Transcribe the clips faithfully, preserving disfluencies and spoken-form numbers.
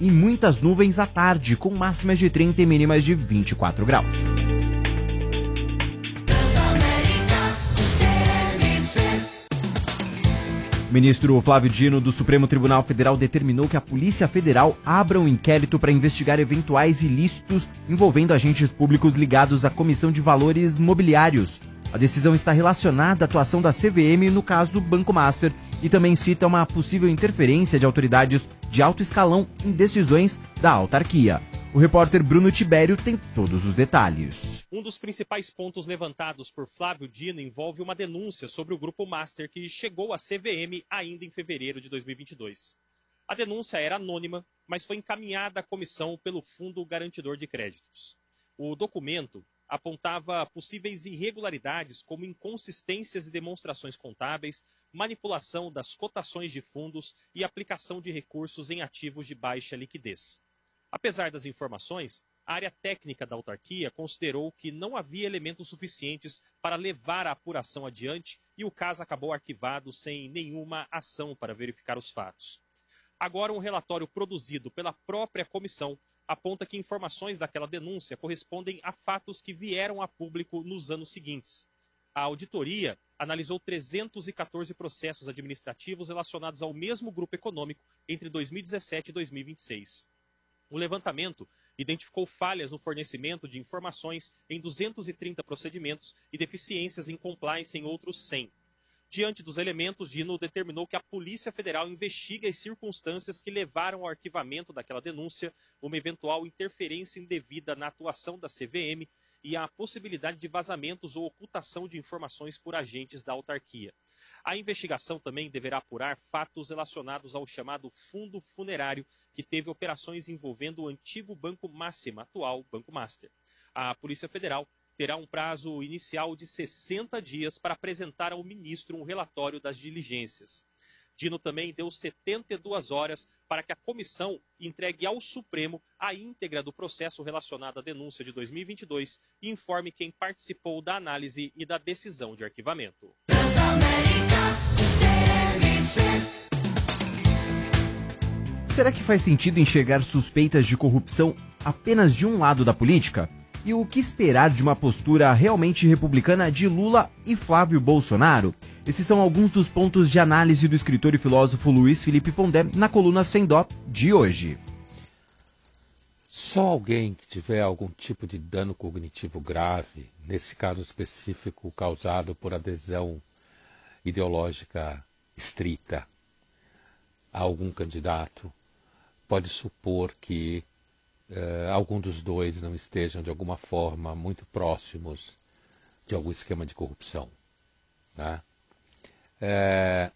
e muitas nuvens à tarde, com máximas de trinta e mínimas de vinte e quatro graus. O ministro Flávio Dino, do Supremo Tribunal Federal, determinou que a Polícia Federal abra um inquérito para investigar eventuais ilícitos envolvendo agentes públicos ligados à Comissão de Valores Mobiliários. A decisão está relacionada à atuação da C V M no caso do Banco Master e também cita uma possível interferência de autoridades de alto escalão em decisões da autarquia. O repórter Bruno Tibério tem todos os detalhes. Um dos principais pontos levantados por Flávio Dino envolve uma denúncia sobre o Grupo Master que chegou à C V M ainda em fevereiro de dois mil e vinte e dois. A denúncia era anônima, mas foi encaminhada à comissão pelo Fundo Garantidor de Créditos. O documento apontava possíveis irregularidades como inconsistências e demonstrações contábeis, manipulação das cotações de fundos e aplicação de recursos em ativos de baixa liquidez. Apesar das informações, a área técnica da autarquia considerou que não havia elementos suficientes para levar a apuração adiante e o caso acabou arquivado sem nenhuma ação para verificar os fatos. Agora, um relatório produzido pela própria comissão aponta que informações daquela denúncia correspondem a fatos que vieram a público nos anos seguintes. A auditoria analisou trezentos e quatorze processos administrativos relacionados ao mesmo grupo econômico entre dois mil e dezessete e dois mil e vinte e seis. O levantamento identificou falhas no fornecimento de informações em duzentos e trinta procedimentos e deficiências em compliance em outros cem. Diante dos elementos, Dino determinou que a Polícia Federal investigue as circunstâncias que levaram ao arquivamento daquela denúncia, uma eventual interferência indevida na atuação da C V M e a possibilidade de vazamentos ou ocultação de informações por agentes da autarquia. A investigação também deverá apurar fatos relacionados ao chamado Fundo Funerário, que teve operações envolvendo o antigo Banco Máxima, atual Banco Master. A Polícia Federal terá um prazo inicial de sessenta dias para apresentar ao ministro um relatório das diligências. Dino também deu setenta e duas horas para que a comissão entregue ao Supremo a íntegra do processo relacionado à denúncia de dois mil e vinte e dois e informe quem participou da análise e da decisão de arquivamento. Será que faz sentido enxergar suspeitas de corrupção apenas de um lado da política? E o que esperar de uma postura realmente republicana de Lula e Flávio Bolsonaro? Esses são alguns dos pontos de análise do escritor e filósofo Luiz Felipe Pondé na coluna Sem Dó de hoje. Só alguém que tiver algum tipo de dano cognitivo grave, nesse caso específico causado por adesão ideológica estrita a algum candidato, pode supor que Uh, algum dos dois não estejam de alguma forma muito próximos de algum esquema de corrupção, né? É,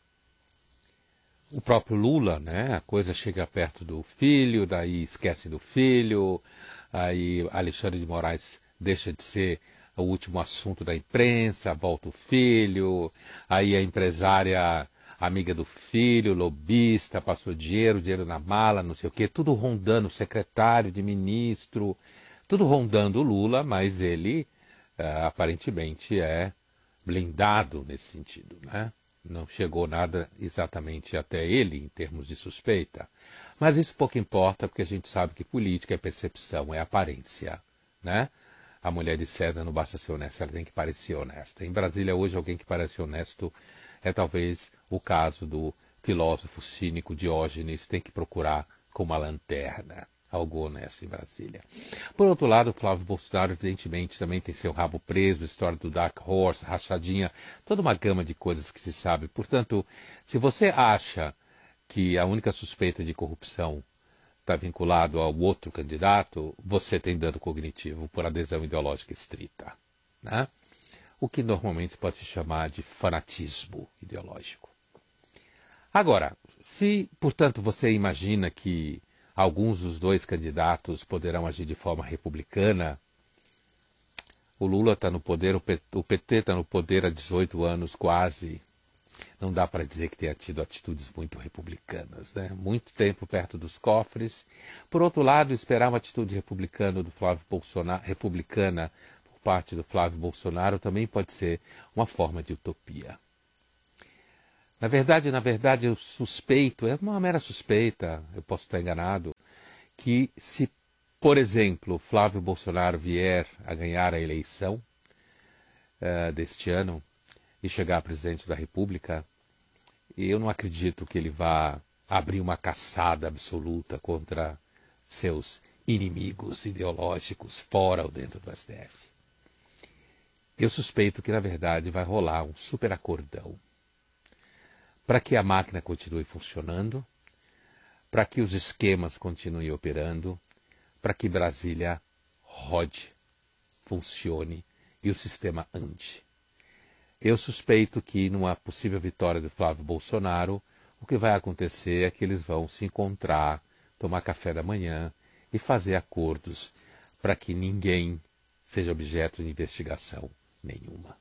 o próprio Lula, né? A coisa chega perto do filho, daí esquece do filho, aí Alexandre de Moraes deixa de ser o último assunto da imprensa, volta o filho, aí a empresária amiga do filho, lobista, passou dinheiro, dinheiro na mala, não sei o quê, tudo rondando, secretário de ministro, tudo rondando o Lula, mas ele uh, aparentemente é blindado nesse sentido, né? Não chegou nada exatamente até ele em termos de suspeita. Mas isso pouco importa, porque a gente sabe que política é percepção, é aparência, né? A mulher de César não basta ser honesta, ela tem que parecer honesta. Em Brasília hoje alguém que parece honesto é talvez o caso do filósofo cínico Diógenes, tem que procurar com uma lanterna algo honesto em Brasília. Por outro lado, Flávio Bolsonaro, evidentemente, também tem seu rabo preso, história do Dark Horse, rachadinha, toda uma gama de coisas que se sabe. Portanto, se você acha que a única suspeita de corrupção está vinculado ao outro candidato, você tem dano cognitivo por adesão ideológica estrita, né? O que normalmente pode se chamar de fanatismo ideológico. Agora, se, portanto, você imagina que alguns dos dois candidatos poderão agir de forma republicana, o Lula está no poder, o P T está no poder há dezoito anos quase, não dá para dizer que tenha tido atitudes muito republicanas, né? Muito tempo perto dos cofres. Por outro lado, esperar uma atitude republicana do Flávio Bolsonaro, republicana por parte do Flávio Bolsonaro também pode ser uma forma de utopia. Na verdade, na verdade, eu suspeito, é uma mera suspeita, eu posso estar enganado, que se, por exemplo, Flávio Bolsonaro vier a ganhar a eleição uh, deste ano e chegar a presidente da República, eu não acredito que ele vá abrir uma caçada absoluta contra seus inimigos ideológicos fora ou dentro do S T F. Eu suspeito que, na verdade, vai rolar um super acordão para que a máquina continue funcionando, para que os esquemas continuem operando, para que Brasília rode, funcione e o sistema ande. Eu suspeito que, numa possível vitória do Flávio Bolsonaro, o que vai acontecer é que eles vão se encontrar, tomar café da manhã e fazer acordos para que ninguém seja objeto de investigação nenhuma.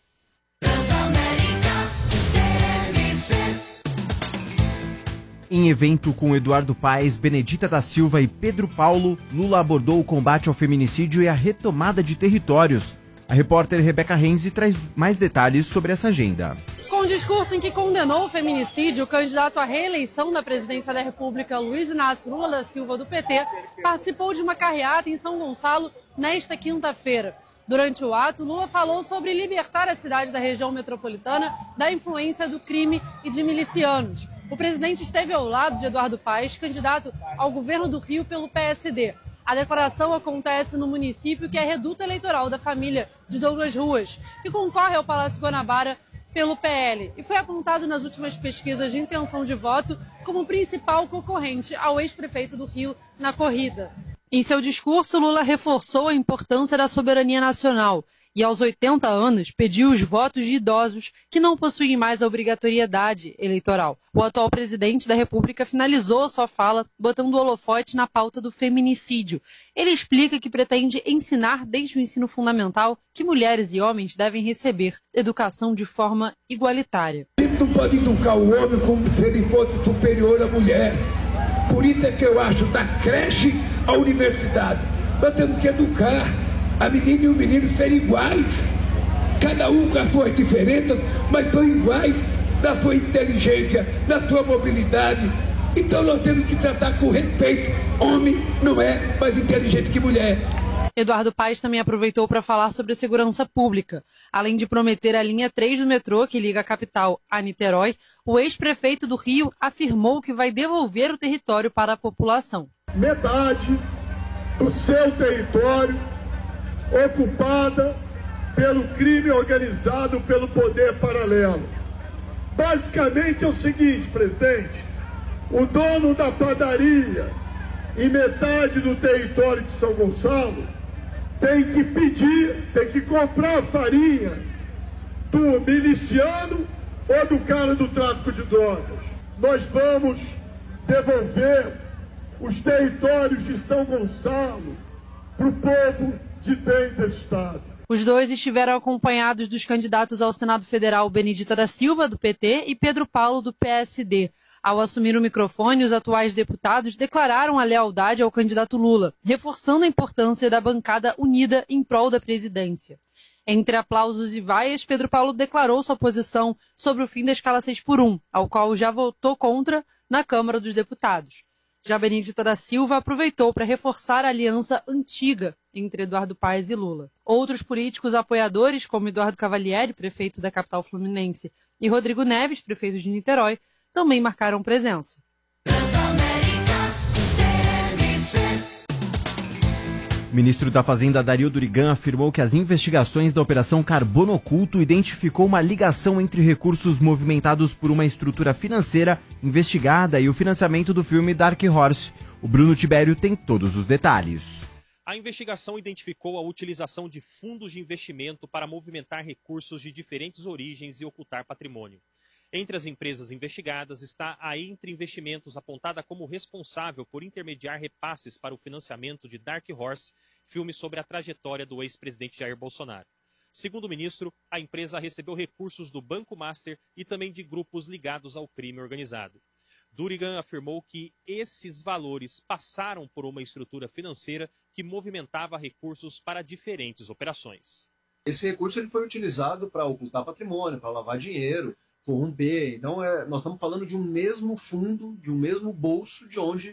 Em evento com Eduardo Paes, Benedita da Silva e Pedro Paulo, Lula abordou o combate ao feminicídio e a retomada de territórios. A repórter Rebeca Renzi traz mais detalhes sobre essa agenda. Com um discurso em que condenou o feminicídio, o candidato à reeleição da presidência da República, Luiz Inácio Lula da Silva, do P T, participou de uma carreata em São Gonçalo nesta quinta-feira. Durante o ato, Lula falou sobre libertar a cidade da região metropolitana da influência do crime e de milicianos. O presidente esteve ao lado de Eduardo Paes, candidato ao governo do Rio pelo P S D. A declaração acontece no município que é reduto eleitoral da família de Douglas Ruas, que concorre ao Palácio Guanabara pelo P L e foi apontado nas últimas pesquisas de intenção de voto como principal concorrente ao ex-prefeito do Rio na corrida. Em seu discurso, Lula reforçou a importância da soberania nacional e, aos oitenta anos, pediu os votos de idosos que não possuem mais a obrigatoriedade eleitoral. O atual presidente da República finalizou sua fala botando o holofote na pauta do feminicídio. Ele explica que pretende ensinar desde o ensino fundamental que mulheres e homens devem receber educação de forma igualitária. A gente não pode educar o homem como se ele fosse superior à mulher. Por isso é que eu acho da creche à universidade. Nós temos que educar a menina e o menino serem iguais. Cada um com as suas diferenças, mas são iguais na sua inteligência, na sua mobilidade. Então nós temos que tratar com respeito. Homem não é mais inteligente que mulher. Eduardo Paes também aproveitou para falar sobre a segurança pública. Além de prometer a linha três do metrô, que liga a capital a Niterói, o ex-prefeito do Rio afirmou que vai devolver o território para a população. Metade do seu território ocupada pelo crime organizado, pelo poder paralelo. Basicamente é o seguinte, presidente, o dono da padaria em metade do território de São Gonçalo tem que pedir, tem que comprar farinha do miliciano ou do cara do tráfico de drogas. Nós vamos devolver os territórios de São Gonçalo para o povo de bem desse estado. Os dois estiveram acompanhados dos candidatos ao Senado Federal Benedita da Silva, do P T, e Pedro Paulo, do P S D. Ao assumir o microfone, os atuais deputados declararam a lealdade ao candidato Lula, reforçando a importância da bancada unida em prol da presidência. Entre aplausos e vaias, Pedro Paulo declarou sua posição sobre o fim da escala seis por um, ao qual já votou contra na Câmara dos Deputados. Já Benedita da Silva aproveitou para reforçar a aliança antiga entre Eduardo Paes e Lula. Outros políticos apoiadores, como Eduardo Cavalieri, prefeito da capital fluminense, e Rodrigo Neves, prefeito de Niterói, também marcaram presença. O ministro da Fazenda, Dario Durigan, afirmou que as investigações da Operação Carbono Oculto identificou uma ligação entre recursos movimentados por uma estrutura financeira investigada e o financiamento do filme Dark Horse. O Bruno Tibério tem todos os detalhes. A investigação identificou a utilização de fundos de investimento para movimentar recursos de diferentes origens e ocultar patrimônio. Entre as empresas investigadas está a Entre Investimentos, apontada como responsável por intermediar repasses para o financiamento de Dark Horse, filme sobre a trajetória do ex-presidente Jair Bolsonaro. Segundo o ministro, a empresa recebeu recursos do Banco Master e também de grupos ligados ao crime organizado. Durigan afirmou que esses valores passaram por uma estrutura financeira que movimentava recursos para diferentes operações. Esse recurso ele foi utilizado para ocultar patrimônio, para lavar dinheiro, corromper. Então, é, nós estamos falando de um mesmo fundo, de um mesmo bolso, de onde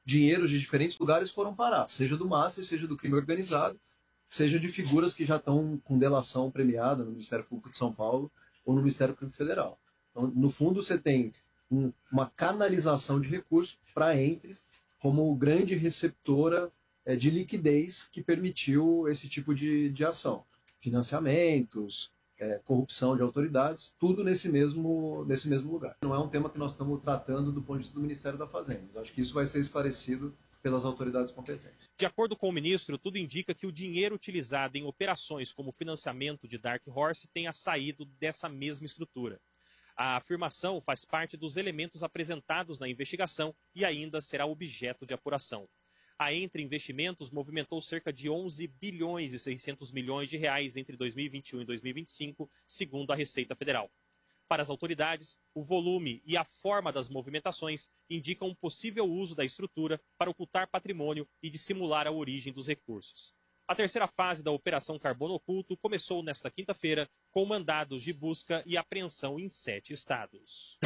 dinheiros de diferentes lugares foram parar, seja do Master, seja do crime organizado, seja de figuras que já estão com delação premiada no Ministério Público de São Paulo ou no Ministério Público Federal. Então, no fundo, você tem um, uma canalização de recursos para a Entre como grande receptora é, de liquidez que permitiu esse tipo de, de ação. Financiamentos, é, corrupção de autoridades, tudo nesse mesmo, nesse mesmo lugar. Não é um tema que nós estamos tratando do ponto de vista do Ministério da Fazenda. Acho que isso vai ser esclarecido pelas autoridades competentes. De acordo com o ministro, tudo indica que o dinheiro utilizado em operações como financiamento de Dark Horse tenha saído dessa mesma estrutura. A afirmação faz parte dos elementos apresentados na investigação e ainda será objeto de apuração. A Entre Investimentos movimentou cerca de onze bilhões e seiscentos milhões de reais entre dois mil e vinte e um e dois mil e vinte e cinco, segundo a Receita Federal. Para as autoridades, o volume e a forma das movimentações indicam um possível uso da estrutura para ocultar patrimônio e dissimular a origem dos recursos. A terceira fase da Operação Carbono Oculto começou nesta quinta-feira com mandados de busca e apreensão em sete estados.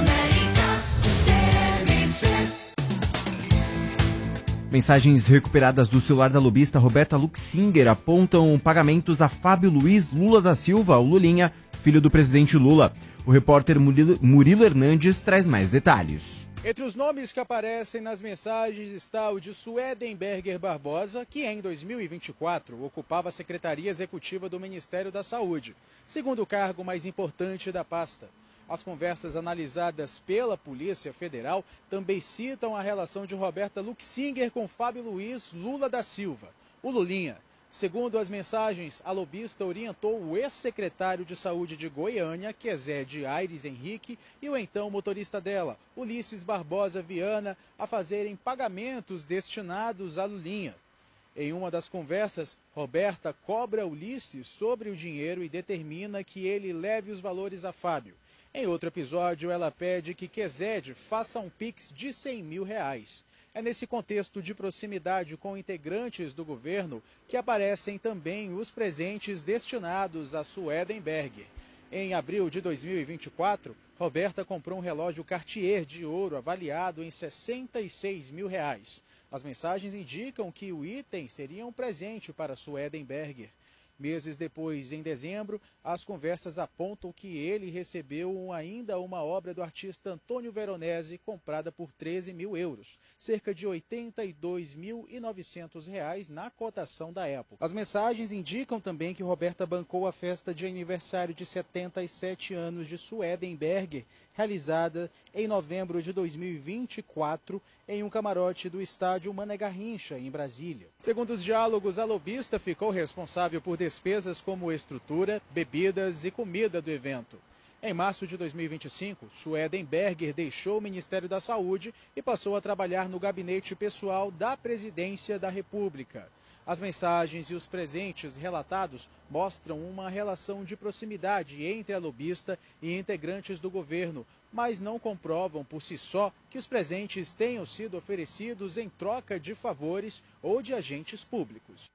Mensagens recuperadas do celular da lobista Roberta Luxinger apontam pagamentos a Fábio Luiz Lula da Silva, o Lulinha, filho do presidente Lula. O repórter Murilo, Murilo Hernandes traz mais detalhes. Entre os nomes que aparecem nas mensagens está o de Suedenberger Barbosa, que em dois mil e vinte e quatro ocupava a Secretaria Executiva do Ministério da Saúde, segundo cargo mais importante da pasta. As conversas analisadas pela Polícia Federal também citam a relação de Roberta Luxinger com Fábio Luiz Lula da Silva, o Lulinha. Segundo as mensagens, a lobista orientou o ex-secretário de Saúde de Goiânia, Quezede Aires Henrique, e o então motorista dela, Ulisses Barbosa Viana, a fazerem pagamentos destinados a Lulinha. Em uma das conversas, Roberta cobra Ulisses sobre o dinheiro e determina que ele leve os valores a Fábio. Em outro episódio, ela pede que Quezede faça um pix de cem mil reais. É nesse contexto de proximidade com integrantes do governo que aparecem também os presentes destinados a Suedenberger. Em abril de dois mil e vinte e quatro, Roberta comprou um relógio Cartier de ouro avaliado em sessenta e seis mil reais. As mensagens indicam que o item seria um presente para Suedenberger. Meses depois, em dezembro, as conversas apontam que ele recebeu ainda uma obra do artista Antônio Veronese comprada por treze mil euros, cerca de oitenta e dois mil e novecentos reais na cotação da época. As mensagens indicam também que Roberta bancou a festa de aniversário de setenta e sete anos de Suedenberger, realizada em novembro de dois mil e vinte e quatro em um camarote do estádio Mané Garrincha, em Brasília. Segundo os diálogos, a lobista ficou responsável por despesas como estrutura, bebidas e comida do evento. Em março de dois mil e vinte e cinco, Suedenberger deixou o Ministério da Saúde e passou a trabalhar no gabinete pessoal da Presidência da República. As mensagens e os presentes relatados mostram uma relação de proximidade entre a lobista e integrantes do governo, mas não comprovam por si só que os presentes tenham sido oferecidos em troca de favores ou de agentes públicos.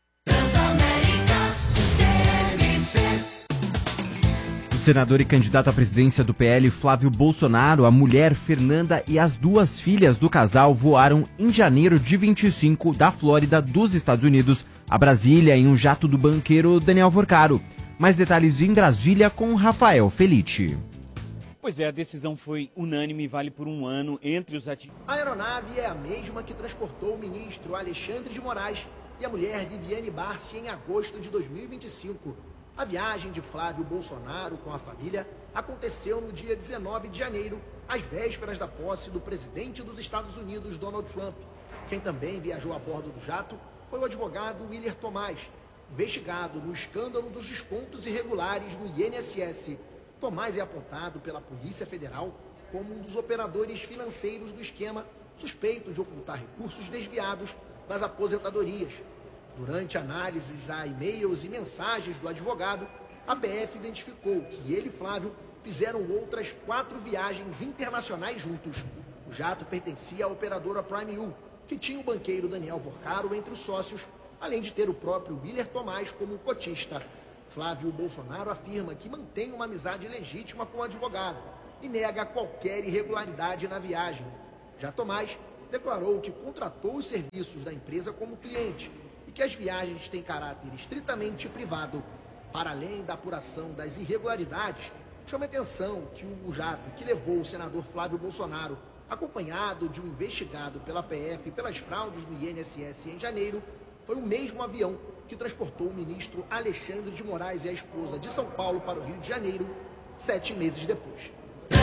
O senador e candidato à presidência do P L, Flávio Bolsonaro, a mulher Fernanda e as duas filhas do casal voaram em janeiro de vinte e cinco da Flórida, dos Estados Unidos, a Brasília em um jato do banqueiro Daniel Vorcaro. Mais detalhes em Brasília com Rafael Felitti. Pois é, a decisão foi unânime e vale por um ano entre os ativos. A aeronave é a mesma que transportou o ministro Alexandre de Moraes e a mulher Viviane Barsi em agosto de dois mil e vinte e cinco. A viagem de Flávio Bolsonaro com a família aconteceu no dia dezenove de janeiro, às vésperas da posse do presidente dos Estados Unidos, Donald Trump. Quem também viajou a bordo do jato foi o advogado Willer Tomás, investigado no escândalo dos descontos irregulares no I N S S. Tomás é apontado pela Polícia Federal como um dos operadores financeiros do esquema, suspeito de ocultar recursos desviados das aposentadorias. Durante análises a e-mails e mensagens do advogado, a P F identificou que ele e Flávio fizeram outras quatro viagens internacionais juntos. O jato pertencia à operadora Prime U, que tinha o banqueiro Daniel Vorcaro entre os sócios, além de ter o próprio Willer Tomás como cotista. Flávio Bolsonaro afirma que mantém uma amizade legítima com o advogado e nega qualquer irregularidade na viagem. Já Tomás declarou que contratou os serviços da empresa como cliente e que as viagens têm caráter estritamente privado. Para além da apuração das irregularidades, chama atenção que o jato que levou o senador Flávio Bolsonaro, acompanhado de um investigado pela P F pelas fraudes no I N S S em janeiro, foi o mesmo avião que transportou o ministro Alexandre de Moraes e a esposa de São Paulo para o Rio de Janeiro, sete meses depois.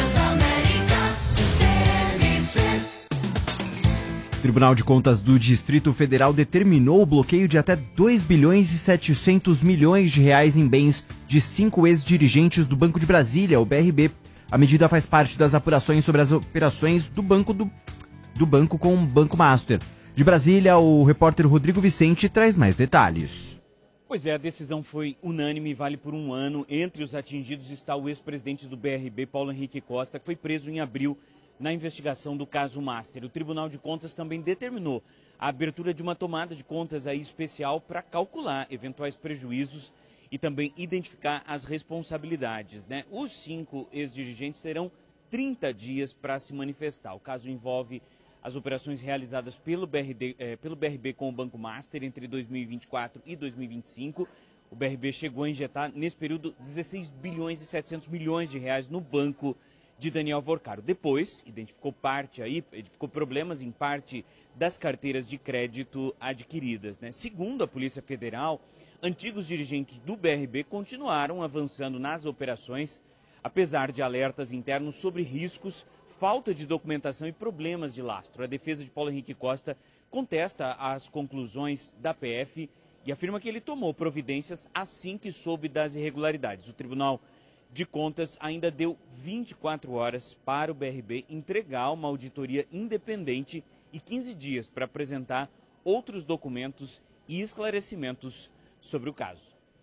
O Tribunal de Contas do Distrito Federal determinou o bloqueio de até dois bilhões e setecentos milhões de reais em bens de cinco ex-dirigentes do Banco de Brasília, o B R B. A medida faz parte das apurações sobre as operações do banco, do, do banco com o Banco Master. De Brasília, o repórter Rodrigo Vicente traz mais detalhes. Pois é, a decisão foi unânime e vale por um ano. Entre os atingidos está o ex-presidente do B R B, Paulo Henrique Costa, que foi preso em abril na investigação do caso Master. O Tribunal de Contas também determinou a abertura de uma tomada de contas aí especial para calcular eventuais prejuízos e também identificar as responsabilidades, né? Os cinco ex-dirigentes terão trinta dias para se manifestar. O caso envolve as operações realizadas pelo B R B, eh, pelo B R B com o Banco Master entre dois mil e vinte e quatro e dois mil e vinte e cinco. O B R B chegou a injetar, nesse período, dezesseis bilhões e setecentos milhões de reais no banco de Daniel Vorcaro. Depois, identificou parte aí, identificou problemas em parte das carteiras de crédito adquiridas, né? Segundo a Polícia Federal, antigos dirigentes do B R B continuaram avançando nas operações, apesar de alertas internos sobre riscos, falta de documentação e problemas de lastro. A defesa de Paulo Henrique Costa contesta as conclusões da P F e afirma que ele tomou providências assim que soube das irregularidades. O Tribunal de Contas ainda deu vinte e quatro horas para o B R B entregar uma auditoria independente e quinze dias para apresentar outros documentos e esclarecimentos sobre o caso.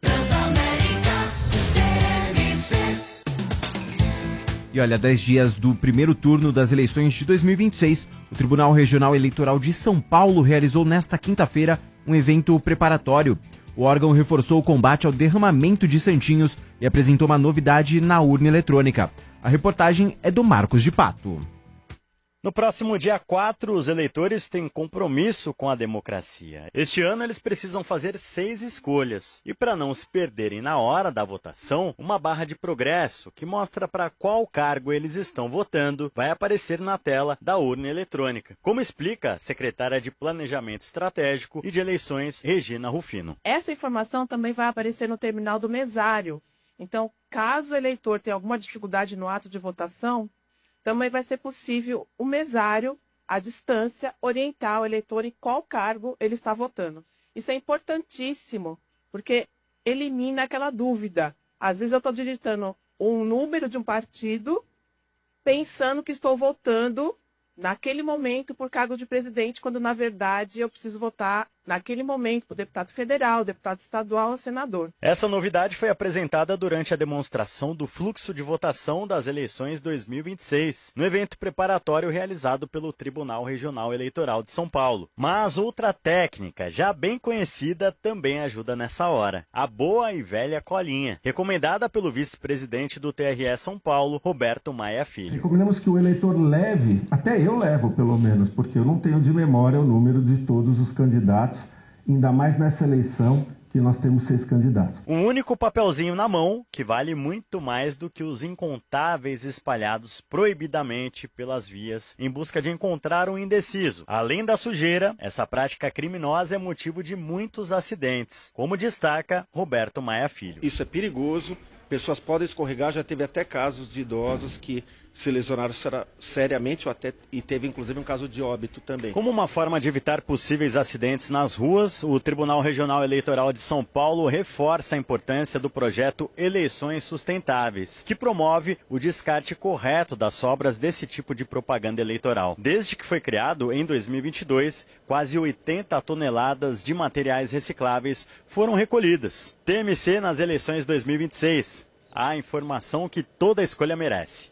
E olha, dez dias do primeiro turno das eleições de dois mil e vinte e seis, o Tribunal Regional Eleitoral de São Paulo realizou nesta quinta-feira um evento preparatório. O órgão reforçou o combate ao derramamento de santinhos e apresentou uma novidade na urna eletrônica. A reportagem é do Marcos de Pato. No próximo dia quatro, os eleitores têm compromisso com a democracia. Este ano eles precisam fazer seis escolhas. E para não se perderem na hora da votação, uma barra de progresso que mostra para qual cargo eles estão votando vai aparecer na tela da urna eletrônica. Como explica a secretária de Planejamento Estratégico e de Eleições, Regina Rufino. Essa informação também vai aparecer no terminal do mesário. Então, caso o eleitor tenha alguma dificuldade no ato de votação, também vai ser possível o mesário, à distância, orientar o eleitor em qual cargo ele está votando. Isso é importantíssimo, porque elimina aquela dúvida. Às vezes eu estou digitando um número de um partido, pensando que estou votando naquele momento por cargo de presidente, quando na verdade eu preciso votar naquele momento por deputado federal, deputado estadual ou senador. Essa novidade foi apresentada durante a demonstração do fluxo de votação das eleições dois mil e vinte e seis, no evento preparatório realizado pelo Tribunal Regional Eleitoral de São Paulo. Mas outra técnica, já bem conhecida, também ajuda nessa hora: a boa e velha colinha, recomendada pelo vice-presidente do T R E São Paulo, Roberto Maia Filho. Recomendamos que o eleitor leve, até eu levo pelo menos, porque eu não tenho de memória o número de todos os candidatos, ainda mais nessa eleição que nós temos seis candidatos. Um único papelzinho na mão que vale muito mais do que os incontáveis espalhados proibidamente pelas vias em busca de encontrar um indeciso. Além da sujeira, essa prática criminosa é motivo de muitos acidentes, como destaca Roberto Maia Filho. Isso é perigoso, pessoas podem escorregar, já teve até casos de idosos que se lesionaram seriamente ou até, e teve inclusive um caso de óbito também. Como uma forma de evitar possíveis acidentes nas ruas, o Tribunal Regional Eleitoral de São Paulo reforça a importância do projeto Eleições Sustentáveis, que promove o descarte correto das sobras desse tipo de propaganda eleitoral. Desde que foi criado, em dois mil e vinte e dois, quase oitenta toneladas de materiais recicláveis foram recolhidas. T M C nas eleições dois mil e vinte e seis. A informação que toda escolha merece.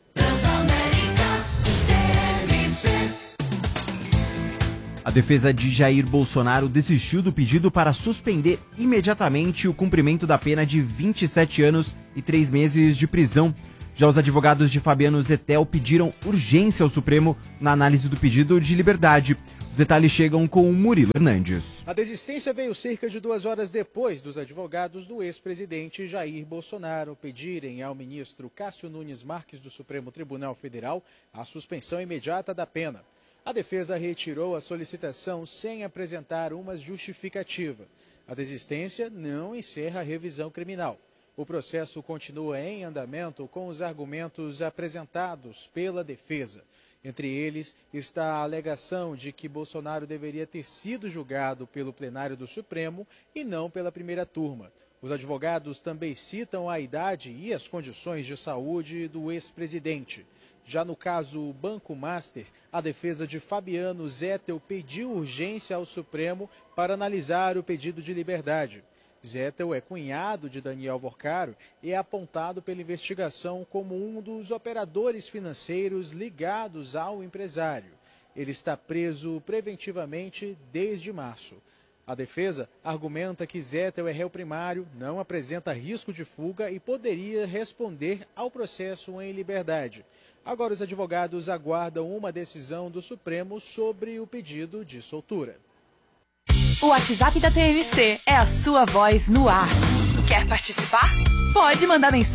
A defesa de Jair Bolsonaro desistiu do pedido para suspender imediatamente o cumprimento da pena de vinte e sete anos e três meses de prisão. Já os advogados de Fabiano Zettel pediram urgência ao Supremo na análise do pedido de liberdade. Os detalhes chegam com o Murilo Hernandes. A desistência veio cerca de duas horas depois dos advogados do ex-presidente Jair Bolsonaro pedirem ao ministro Cássio Nunes Marques do Supremo Tribunal Federal a suspensão imediata da pena. A defesa retirou a solicitação sem apresentar uma justificativa. A desistência não encerra a revisão criminal. O processo continua em andamento com os argumentos apresentados pela defesa. Entre eles está a alegação de que Bolsonaro deveria ter sido julgado pelo plenário do Supremo e não pela primeira turma. Os advogados também citam a idade e as condições de saúde do ex-presidente. Já no caso Banco Master, a defesa de Fabiano Zettel pediu urgência ao Supremo para analisar o pedido de liberdade. Zettel é cunhado de Daniel Vorcaro e é apontado pela investigação como um dos operadores financeiros ligados ao empresário. Ele está preso preventivamente desde março. A defesa argumenta que Zettel é réu primário, não apresenta risco de fuga e poderia responder ao processo em liberdade. Agora os advogados aguardam uma decisão do Supremo sobre o pedido de soltura. O WhatsApp da T M C é a sua voz no ar. Quer participar? Pode mandar mensagem.